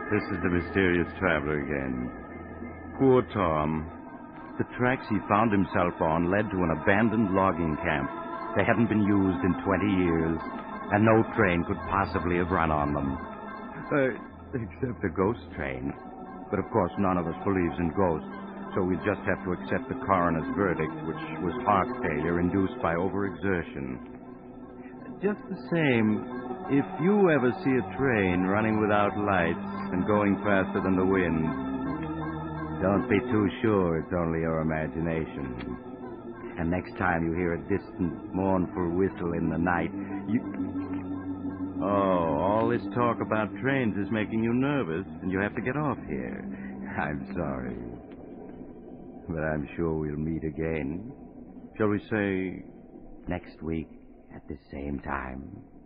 This is the mysterious traveler again. Poor Tom. The tracks he found himself on led to an abandoned logging camp. They hadn't been used in 20 years, and no train could possibly have run on them. Except a ghost train. But of course, none of us believes in ghosts, so we just have to accept the coroner's verdict, which was heart failure induced by overexertion. Just the same, if you ever see a train running without lights and going faster than the wind, don't be too sure it's only your imagination. And next time you hear a distant, mournful whistle in the night, Oh, all this talk about trains is making you nervous, and you have to get off here. I'm sorry. But I'm sure we'll meet again. Shall we say next week at the same time?